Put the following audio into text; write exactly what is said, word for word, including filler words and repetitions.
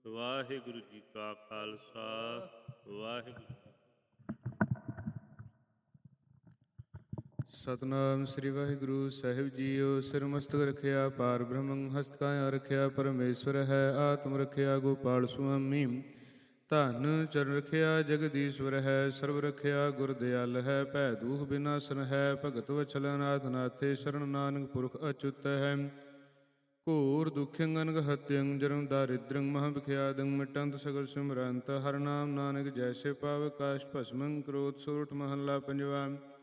ਵਾਹਿਗੁਰੂ ਜੀ ਕਾ ਖਾਲਸਾ ਵਾਹਿਗੁਰੂ ਜੀ ਸਤਨਾਮ ਸ੍ਰੀ ਵਾਹਿਗੁਰੂ ਸਾਹਿਬ ਜੀਓ। ਸਿਰ ਮਸਤਕ ਰਖਿਆ ਪਾਰ ਬ੍ਰਹਮੰ, ਹਸਤਕਾਇਆ ਰਖਿਆ ਪਰਮੇਸ਼ਵਰ ਹੈ। ਆਤਮ ਰਖਿਆ ਗੋਪਾਲ ਸੁਆਮੀ, ਧਨ ਚਰਨ ਰਖਿਆ ਜਗਦੀਸ਼ਵਰ ਹੈ। ਸਰਬ ਰਖਿਆ ਗੁਰ ਦਿਆਲ ਹੈ, ਭੈ ਦੂਖ ਬਿਨਾਸਨ ਹੈ। ਭਗਤ ਵਛਲ ਅਨਾਥ ਨਾਥੇ, ਸ਼ਰਨ ਨਾਨਕ ਪੁਰਖ ਅਚੁੱਤ ਹੈ। ਘੋਰ ਦੁਖਿਅੰ ਅਨਗ ਹਤਿਅੰ, ਜਨਮ ਦਾਰਿਦ੍ਰੰ ਮਹਾ ਵਿਖਿਆਦੰ। ਮਿਟੰਤ ਸਗਲ ਸਿਮਰੰਤ, ਹਰਿ ਨਾਮ ਨਾਨਕ ਜੈਸੇ ਪਾਵ ਕਾਸ਼ਟ ਭਸਮੰ। ਕ੍ਰੋਧ ਸੋਰਠ ਮਹੱਲਾ ਪੰਜਵਾ।